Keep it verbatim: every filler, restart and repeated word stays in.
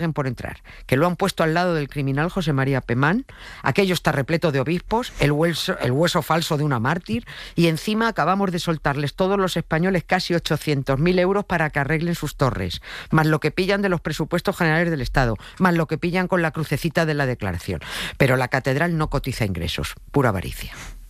por entrar, que lo han puesto al lado del criminal José María Pemán, aquello está repleto de obispos, el hueso, el hueso falso de una mártir, y encima acabamos de soltarles todos los españoles casi ochocientos mil euros para que arreglen sus torres, más lo que pillan de los presupuestos generales del Estado, más lo que pillan con la crucecita de la declaración. Pero la catedral no cotiza ingresos, pura avaricia.